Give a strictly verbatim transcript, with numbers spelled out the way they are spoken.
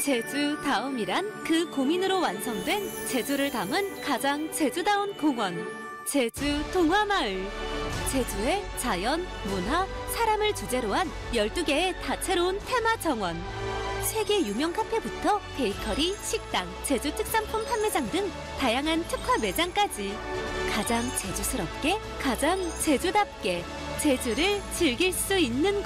제주다움이란 그 고민으로 완성된 제주를 담은 가장 제주다운 공원, 제주 동화마을. 제주의 자연, 문화, 사람을 주제로 한 열두 개의 다채로운 테마 정원. 세계 유명 카페부터 베이커리, 식당, 제주 특산품 판매장 등 다양한 특화 매장까지 가장 제주스럽게, 가장 제주답게 제주를 즐길 수 있는